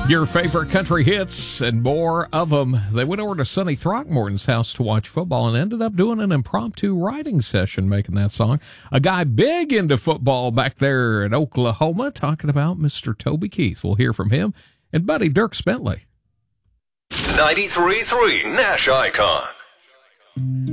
Your favorite country hits and more of them. They went over to Sonny Throckmorton's house to watch football and ended up doing an impromptu writing session making that song. A guy big into football back there in Oklahoma, talking about Mr. Toby Keith. We'll hear from him and buddy Dirk Bentley. 93.3 Nash Icon.